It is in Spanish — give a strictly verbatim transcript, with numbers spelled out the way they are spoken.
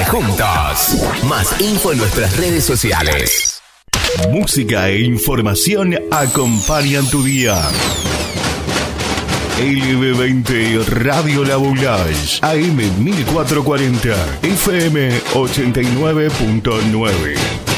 juntos. Más info en nuestras redes sociales. Música e información acompañan tu día. L B veinte Radio La Boulage, A M mil cuatrocientos cuarenta, F M ochenta y nueve punto nueve.